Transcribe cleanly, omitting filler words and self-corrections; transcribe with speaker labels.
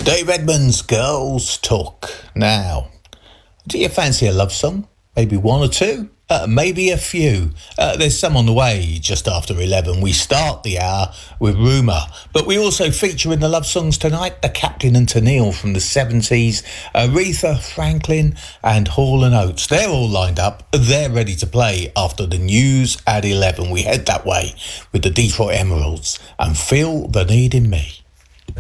Speaker 1: Dave Edmunds, Girls Talk. Now, do you fancy a love song? Maybe one or two? Maybe a few. There's some on the way just after 11. We start the hour with Rumour, but we also feature in the love songs tonight the Captain and Tennille from the 70s, Aretha Franklin and Hall & Oates. They're all lined up. They're ready to play after the news at 11. We head that way with the Detroit Emeralds and Feel the Need in Me.